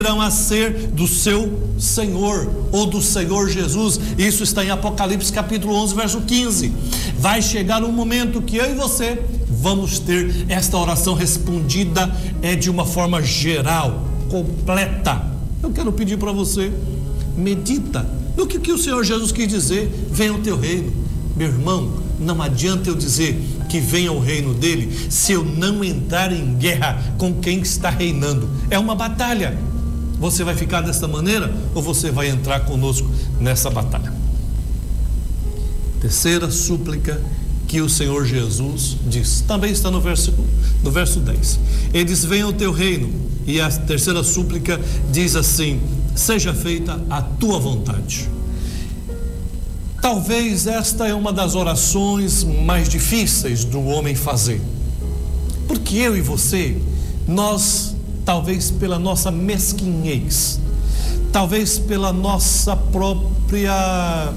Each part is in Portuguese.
a ser do seu Senhor ou do Senhor Jesus. Isso está em Apocalipse capítulo 11, verso 15. Vai chegar um momento que eu e você vamos ter esta oração respondida de uma forma geral, completa. Eu quero pedir para você, medita no que o Senhor Jesus quis dizer: venha o teu reino. Meu irmão, não adianta eu dizer que venha o reino dele se eu não entrar em guerra com quem está reinando. É uma batalha. Você vai ficar desta maneira ou você vai entrar conosco nessa batalha? Terceira súplica que o Senhor Jesus diz, também está no verso 10. Ele diz: venha o teu reino. E a terceira súplica diz assim: seja feita a tua vontade. Talvez esta é uma das orações mais difíceis do homem fazer, porque eu e você, nós, talvez pela nossa mesquinhez, talvez pela nossa própria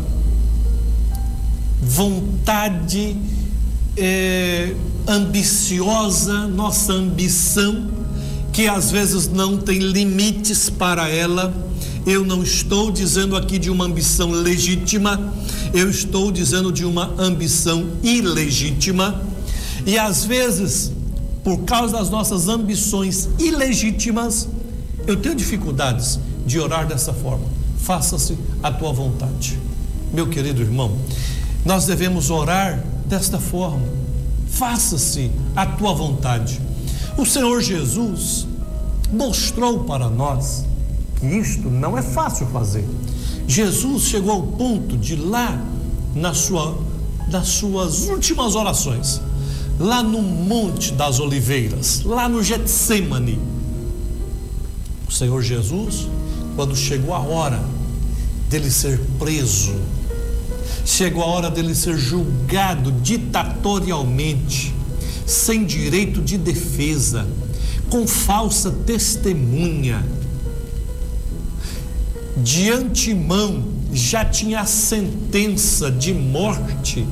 vontade ambiciosa, nossa ambição, que às vezes não tem limites para ela. Eu não estou dizendo aqui de uma ambição legítima, eu estou dizendo de uma ambição ilegítima. E às vezes, por causa das nossas ambições ilegítimas, eu tenho dificuldades de orar dessa forma: faça-se a tua vontade. Meu querido irmão, nós devemos orar desta forma: faça-se a tua vontade. O Senhor Jesus mostrou para nós que isto não é fácil fazer. Jesus chegou ao ponto de lá, nas suas últimas orações, lá no Monte das Oliveiras, lá no Getsêmani, o Senhor Jesus, quando chegou a hora dele ser preso, chegou a hora dele ser julgado ditatorialmente, sem direito de defesa, com falsa testemunha, de antemão já tinha a sentença de morte.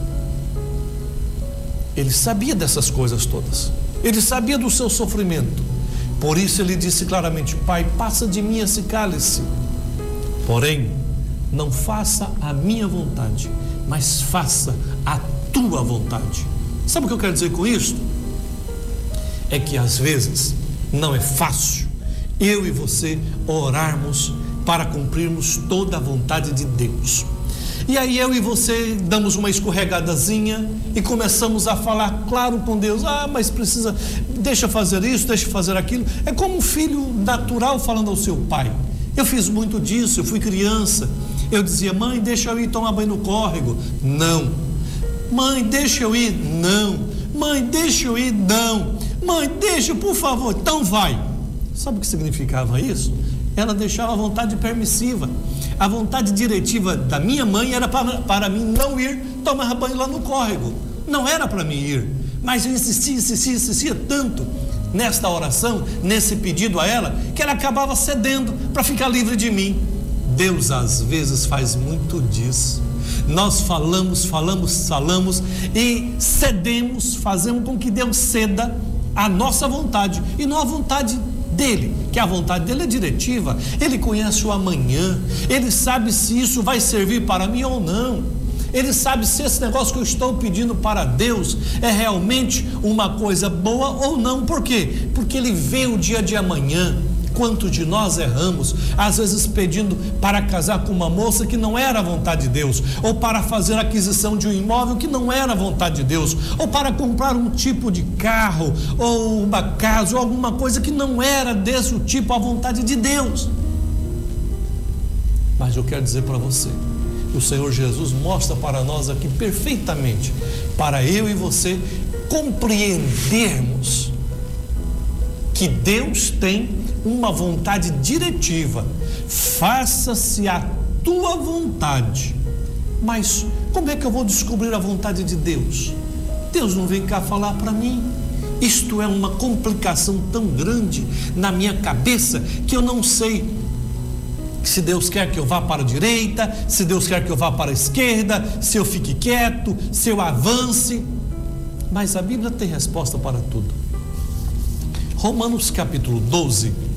Ele sabia dessas coisas todas, ele sabia do seu sofrimento. Por isso ele disse claramente: Pai, passa de mim esse cálice, porém não faça a minha vontade, mas faça a tua vontade. Sabe o que eu quero dizer com isso? É que às vezes não é fácil eu e você orarmos para cumprirmos toda a vontade de Deus. E aí eu e você damos uma escorregadazinha e começamos a falar claro com Deus: mas precisa, deixa fazer isso, deixa fazer aquilo. É como um filho natural falando ao seu pai. Eu fiz muito disso, eu fui criança. Eu dizia: mãe, deixa eu ir tomar banho no córrego. Não. Mãe, deixa eu ir. Não. Mãe, deixa eu ir. Não. Mãe, deixa, por favor. Então vai. Sabe o que significava isso? Ela deixava a vontade permissiva. A vontade diretiva da minha mãe era para mim não ir tomar banho lá no córrego. Não era para mim ir. Mas eu insistia tanto nesta oração, nesse pedido a ela, que ela acabava cedendo para ficar livre de mim. Deus às vezes faz muito disso. Nós falamos e cedemos, fazemos com que Deus ceda a nossa vontade e não a vontade dele, que a vontade dele é diretiva. Ele conhece o amanhã, ele sabe se isso vai servir para mim ou não, ele sabe se esse negócio que eu estou pedindo para Deus é realmente uma coisa boa ou não. Por quê? Porque ele vê o dia de amanhã. Quantos de nós erramos, às vezes pedindo para casar com uma moça que não era a vontade de Deus, ou para fazer a aquisição de um imóvel que não era a vontade de Deus, ou para comprar um tipo de carro, ou uma casa, ou alguma coisa que não era desse tipo a vontade de Deus. Mas eu quero dizer para você, o Senhor Jesus mostra para nós aqui perfeitamente, para eu e você compreendermos que Deus tem uma vontade diretiva: faça-se a tua vontade. Mas como é que eu vou descobrir a vontade de Deus? Deus não vem cá falar para mim. Isto é uma complicação tão grande na minha cabeça que eu não sei se Deus quer que eu vá para a direita, se Deus quer que eu vá para a esquerda, se eu fique quieto, se eu avance. Mas a Bíblia tem resposta para tudo. Romanos capítulo 12